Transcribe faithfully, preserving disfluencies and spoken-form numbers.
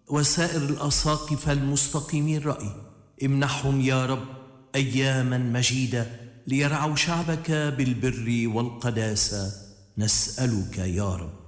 وسائر الأساقفة المستقيمي الرأي، امنحهم يا رب أياما مجيدة ليرعوا شعبك بالبر والقداسة، نسألك يا رب.